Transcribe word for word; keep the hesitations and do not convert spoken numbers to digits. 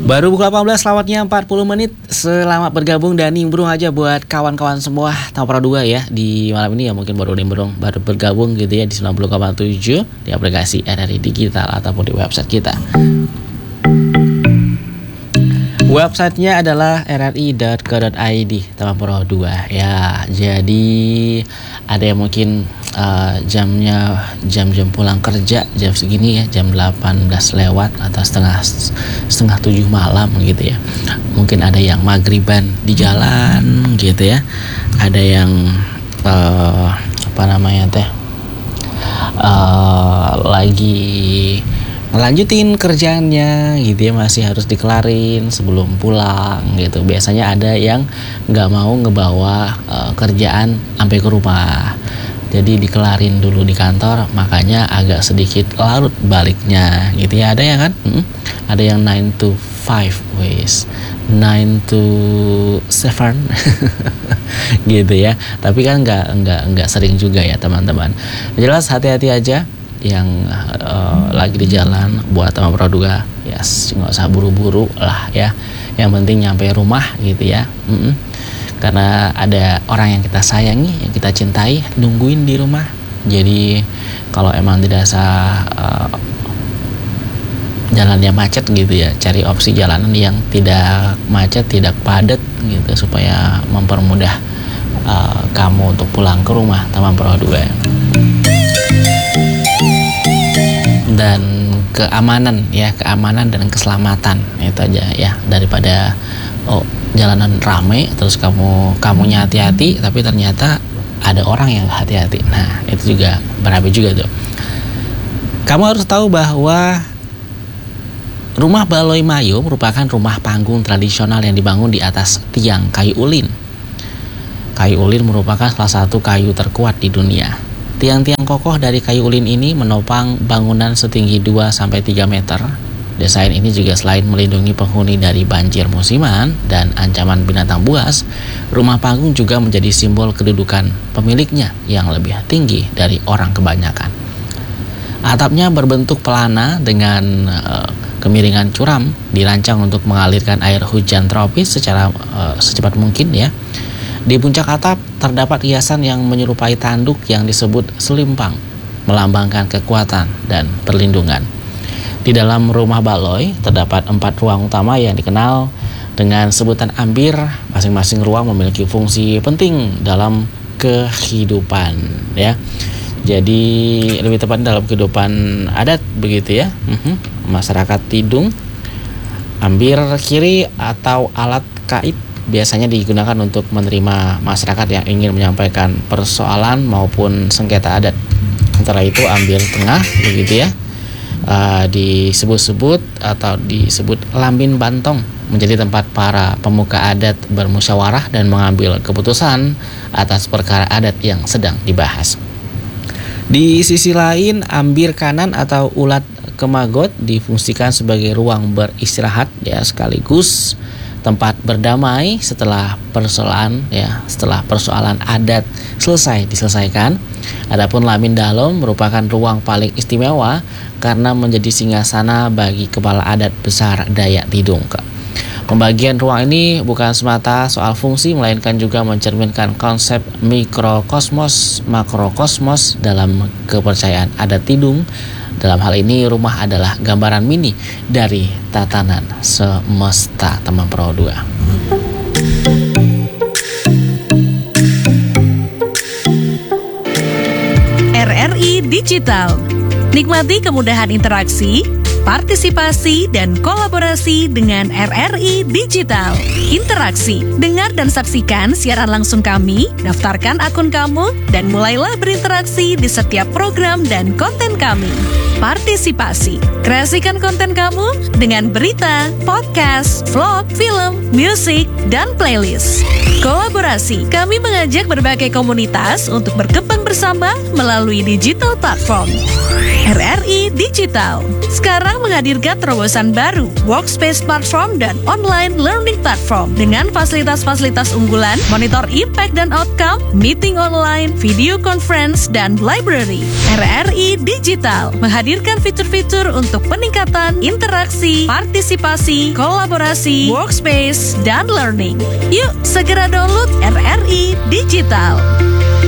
Baru pukul delapan belas lewatnya empat puluh menit. Selamat bergabung dan nimbrung aja buat kawan-kawan semua Tampara dua ya. Di malam ini ya mungkin baru nimbrung, baru bergabung gitu ya di sembilan puluh koma tujuh di aplikasi R R I Digital ataupun di website kita. Websitenya adalah r r i dot co dot i d Tampara dua ya. Jadi ada yang mungkin uh, jamnya jam-jam pulang kerja jam segini ya, jam delapan belas lewat atau setengah setengah tujuh malam gitu ya. Mungkin ada yang maghriban di jalan gitu ya. Ada yang uh, apa namanya teh uh, lagi ngelanjutin kerjaannya gitu ya, masih harus dikelarin sebelum pulang gitu. Biasanya ada yang nggak mau ngebawa uh, kerjaan sampai ke rumah, jadi dikelarin dulu di kantor, makanya agak sedikit larut baliknya gitu ya. Ada ya kan, hmm? Ada yang nine to five ways, nine to seven gitu ya. Tapi kan nggak nggak nggak sering juga ya teman-teman. Jelas hati-hati aja yang uh, lagi di jalan buat Tampara dua ya, yes, nggak usah buru-buru lah ya, yang penting nyampe rumah gitu ya. Mm-mm. Karena ada orang yang kita sayangi, yang kita cintai nungguin di rumah. Jadi kalau emang dirasa uh, jalannya macet gitu ya, cari opsi jalanan yang tidak macet, tidak padat gitu, supaya mempermudah uh, kamu untuk pulang ke rumah Tampara dua. Dan keamanan ya, keamanan dan keselamatan itu aja ya, daripada oh jalanan rame terus kamu kamunya hati-hati tapi ternyata ada orang yang hati-hati. Nah itu juga berabe juga tuh. Kamu harus tahu bahwa rumah Baloi Mayo merupakan rumah panggung tradisional yang dibangun di atas tiang kayu ulin. Kayu ulin merupakan salah satu kayu terkuat di dunia. Tiang-tiang kokoh dari kayu ulin ini menopang bangunan setinggi dua sampai tiga meter. Desain ini juga selain melindungi penghuni dari banjir musiman dan ancaman binatang buas, rumah panggung juga menjadi simbol kedudukan pemiliknya yang lebih tinggi dari orang kebanyakan. Atapnya berbentuk pelana dengan uh, kemiringan curam, dirancang untuk mengalirkan air hujan tropis secara uh, secepat mungkin ya. Di puncak atap terdapat hiasan yang menyerupai tanduk yang disebut selimpang, melambangkan kekuatan dan perlindungan. Di dalam rumah Baloi terdapat empat ruang utama yang dikenal dengan sebutan ambir. Masing-masing ruang memiliki fungsi penting dalam kehidupan ya. Jadi lebih tepat dalam kehidupan adat begitu ya. Uhum. Masyarakat Tidung, ambir kiri atau alat kait biasanya digunakan untuk menerima masyarakat yang ingin menyampaikan persoalan maupun sengketa adat. Setelah itu ambir tengah begitu ya, uh, disebut-sebut atau disebut lambin bantong, menjadi tempat para pemuka adat bermusyawarah dan mengambil keputusan atas perkara adat yang sedang dibahas. Di sisi lain, ambir kanan atau ulat kemagot difungsikan sebagai ruang beristirahat ya, sekaligus tempat berdamai setelah persoalan ya, setelah persoalan adat selesai diselesaikan. Adapun Lamin Dalom merupakan ruang paling istimewa karena menjadi singgasana bagi kepala adat besar Dayak Tidung. Pembagian ruang ini bukan semata soal fungsi, melainkan juga mencerminkan konsep mikrokosmos makrokosmos dalam kepercayaan adat Tidung. Dalam hal ini rumah adalah gambaran mini dari tatanan semesta Tampara dua. R R I Digital. Nikmati kemudahan interaksi, partisipasi, dan kolaborasi dengan R R I Digital. Interaksi, dengar dan saksikan siaran langsung kami, daftarkan akun kamu, dan mulailah berinteraksi di setiap program dan konten kami. Partisipasi, kreasikan konten kamu dengan berita, podcast, vlog, film, musik, dan playlist. Kolaborasi, kami mengajak berbagai komunitas untuk berkembang bersama melalui digital platform. R R I Digital. Sekarang sekarang menghadirkan terobosan baru, Workspace Platform dan Online Learning Platform dengan fasilitas-fasilitas unggulan, monitor impact dan outcome, meeting online, video conference, dan library. R R I Digital menghadirkan fitur-fitur untuk peningkatan interaksi, partisipasi, kolaborasi, workspace, dan learning. Yuk, segera download R R I Digital.